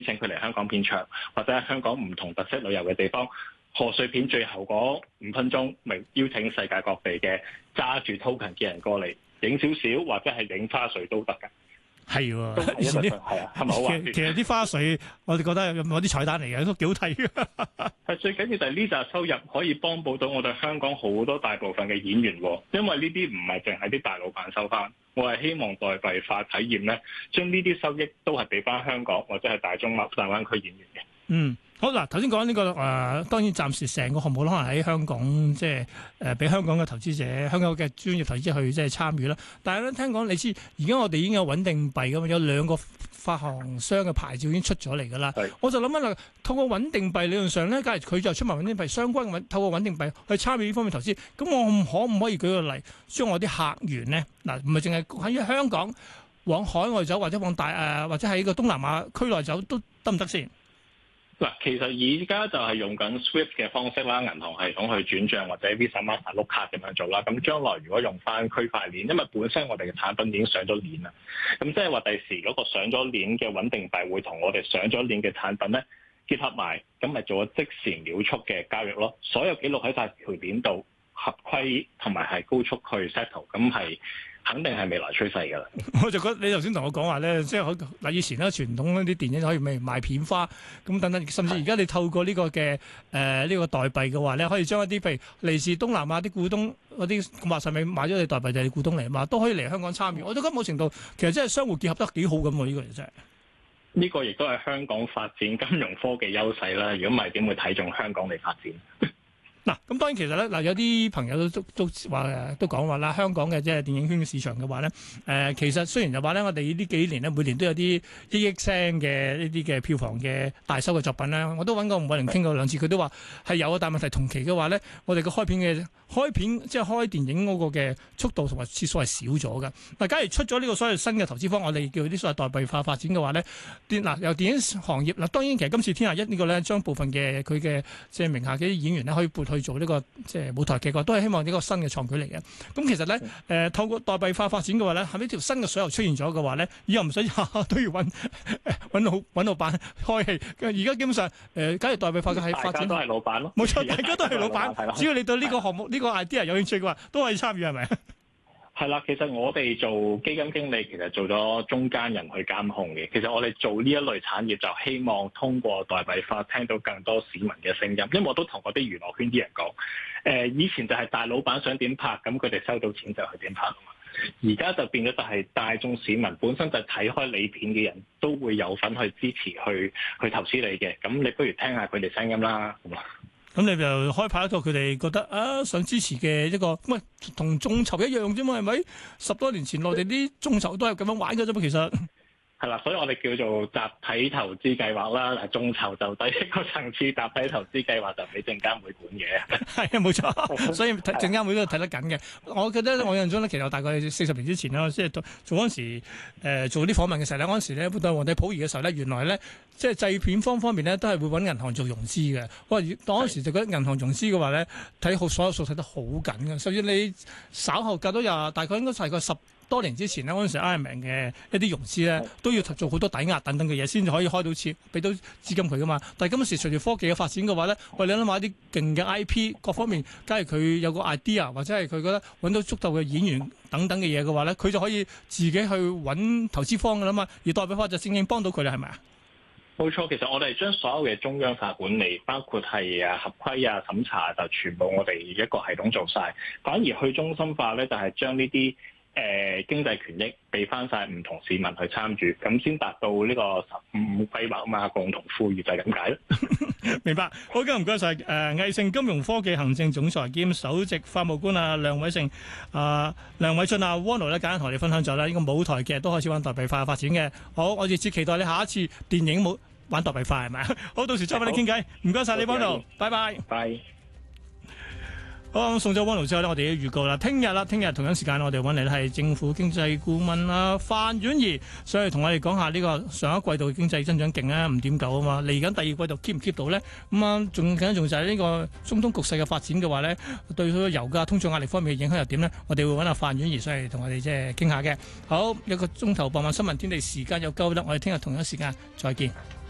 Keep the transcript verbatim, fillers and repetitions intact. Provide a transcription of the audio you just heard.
請佢嚟香港片場，或者喺香港唔同特色旅遊嘅地方。賀歲片最後嗰五分鐘，咪邀請世界各地嘅揸住 token 嘅人過嚟影少少，或者係影花絮都得㗎。 係喎， 都係一個係啊，係咪好玩？ 其實啲花絮，我哋覺得有啲彩蛋嚟嘅，都幾好睇嘅。 係最緊要就係呢紮收入可以幫補到我哋香港好多大部分嘅演員喎，因為呢啲唔係淨係啲大老闆收翻，我係希望代幣化體驗咧，將呢啲收益都係俾翻香港或者係大中亞大灣區演員嘅。 嗯。好嗱，頭先講呢個誒、呃，當然暫時成個項目可能喺香港，即係誒俾香港嘅投資者、香港嘅專業投資者去即係參與啦。但係咧，聽講你知而家我哋已經有穩定幣㗎嘛，有兩個發行商嘅牌照已經出咗嚟㗎啦。我就諗緊啦，透過穩定幣理論上咧，假如佢就出埋穩定幣相關嘅穩，透過穩定幣去參與呢方面投資，咁我可唔可以舉個例，將我啲客源咧嗱，唔係淨係喺香港往海外走，或者往大誒、呃，或者喺個東南亞區內走都得唔得先？ 嗱，其實而家就係用緊 Swift 嘅方式啦，銀行系統去轉帳或者 Visa、Master 碌卡咁樣做啦。咁將來如果用翻區塊鏈，因為本身我哋嘅產品已經上咗鏈啦，咁即係話第時嗰個上咗鏈嘅穩定幣會同我哋上咗鏈嘅產品咧結合埋，咁咪做咗即時秒速嘅交易咯。所有記錄喺晒條鏈度，合規同埋係高速去 settle，咁係。肯定係未來趨勢㗎啦！ 我就覺得你頭先同我講話咧，即係好嗱，以前咧傳統嗰啲電影可以咪賣片花咁等等，甚至而家你透過呢個嘅誒呢個代幣嘅話咧，可以將一啲譬如嚟自東南亞啲股東嗰啲話實咪買咗你代幣就係股東嚟嘛，都可以嚟香港參與。我覺得某程度其實真係相互結合得幾好咁喎，呢個真係。 呢個亦都係香港發展金融科技優勢啦。如果唔係，點會睇中香港嚟發展？ 嗱，咁當然其實咧，嗱有啲朋友都都都話誒，都講話啦，香港嘅即係電影圈嘅市場嘅話咧，誒、呃、其實雖然就話咧，我哋呢幾年咧，每年都有啲億億聲嘅呢啲嘅票房嘅大收嘅作品啦，我都揾過吳偉玲傾過兩次，佢都話係有啊，但係問題同期嘅話咧，我哋嘅開片嘅開片即係開電影嗰個嘅速度同埋次數係少咗嘅。嗱，假如出咗呢個所謂新嘅投資方，我哋叫啲所謂代幣化發展嘅話咧，嗱由電影行業嗱，當然其實今次天下一呢個咧，將部分嘅佢嘅即係名下嘅啲演員咧，可以撥去做呢、這個即係舞台劇嘅，都係希望呢個新嘅創舉嚟嘅。咁其實咧，誒、呃、透過代幣化發展嘅話咧，係咪條新嘅水喉出現咗嘅話咧，以後唔使下下都要揾揾老揾老闆開戲。而家基本上誒、呃，假如代幣化嘅係發展， 大家都係老闆咯。冇錯，大家都係老闆。只要你對呢個項目呢、呢個 idea 有興趣嘅話，都可以參與，係咪？ 係啦，其實我哋做基金經理，其實做咗中間人去監控嘅。其實我哋做呢一類產業，就希望通過代幣化聽到更多市民嘅聲音。因為我都同嗰啲娛樂圈啲人講，誒、呃、以前就係大老闆想點拍，咁佢哋收到錢就去點拍啊嘛。而家就變咗就係大眾市民本身就睇開你片嘅人都會有份去支持去去投資你嘅。咁你不如聽下佢哋聲音啦，好嘛？ 咁你就開拍一個佢哋覺得啊想支持嘅一個，喂同眾籌一樣啫嘛，係咪？十多年前內地啲眾籌都係咁樣玩嘅啫嘛，其實。係啦，所以我哋叫做集體投資計劃啦。嗱，眾籌就第一個層次，集體投資計劃就俾證監會管嘅。係啊，冇錯。所以證監會都睇得緊嘅。我記得我印象中咧，其實大概四十年之前啦，即係做嗰陣時、呃、做啲訪問嘅時候咧，嗰陣時咧對皇帝溥儀嘅時候咧，原來咧即係製片方方面咧都係會揾銀行做融資嘅。我話當時就覺得銀行融資嘅話咧，睇好所有數睇得好緊嘅。甚至你稍後隔多廿，大概應該大概十多年之前咧，嗰陣時 Iron Man 嘅一啲融資咧，都要做好多抵押等等嘅嘢，先至可以開到錢，俾到資金佢噶嘛。但係今時隨住科技嘅發展嘅話咧，喂，你諗下啲勁嘅 I P 各方面，假如佢有個 idea 或者係佢覺得揾到足夠嘅演員等等嘅嘢嘅話咧，佢就可以自己去揾投資方噶啦嘛。而代幣化就正正幫到佢啦，係咪啊？冇錯，其實我哋將所有嘅中央化管理，包括係啊合規啊審查，就全部我哋一個系統做晒。反而去中心化咧，就係將呢啲誒經濟權益俾翻晒唔同市民去參與，咁先達到呢個十五規劃嘛，共同富裕就係咁解咯。 明白，好嘅，唔該晒。誒、呃，毅盛金融科技行政總裁兼首席法務官啊，梁偉盛啊，梁偉俊啊 Wono 咧，簡單同我哋分享咗啦，呢個舞台劇都開始玩代幣化發展嘅。好，我亦只期待你下一次電影冇玩代幣化係咪？好，到時再揾你傾偈。唔該晒你，Wono，拜拜。拜。好，送咗 Wono之後呢，我哋要預告啦。聽日啦，聽日同樣時間我哋揾嚟係政府經濟顧問啊范婉儀，所以同我哋講下呢個上一季度嘅經濟增長勁啊，五點九啊嘛。嚟緊第二季度 keep 唔 keep 到呢？咁啊，仲緊仲就係呢個中東局勢嘅發展嘅話呢，對佢個油價通脹壓力方面嘅影響又點呢？我哋會揾阿范婉儀上嚟同我哋即係傾下嘅。好，一個鐘頭傍晚新聞天地時間又夠啦，我哋聽日同樣時間再見。